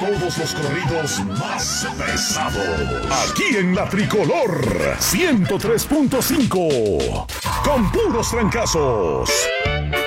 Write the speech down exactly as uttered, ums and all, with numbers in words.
todos los corridos más pesados. Aquí en La Tricolor ciento tres punto cinco. Con puros trancazos.